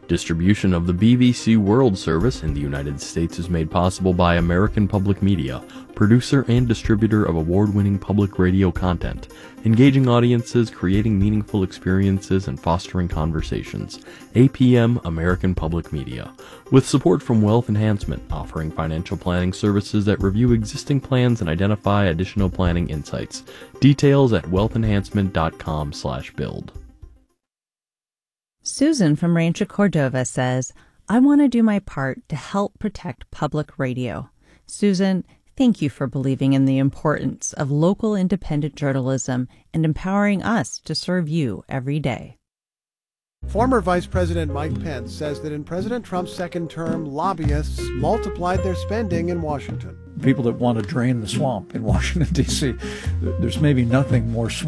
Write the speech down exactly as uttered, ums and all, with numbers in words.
Distribution of the B B C World Service in the United States is made possible by American Public Media, producer and distributor of award-winning public radio content, engaging audiences, creating meaningful experiences, and fostering conversations. A P M American Public Media, with support from Wealth Enhancement, offering financial planning services that review existing plans and identify additional planning insights. Details at wealth enhancement dot com slash build. Susan from Rancho Cordova says, I want to do my part to help protect public radio. Susan, thank you for believing in the importance of local independent journalism and empowering us to serve you every day. Former Vice President Mike Pence says that in President Trump's second term, lobbyists multiplied their spending in Washington. People that want to drain the swamp in Washington, D C, there's maybe nothing more swamp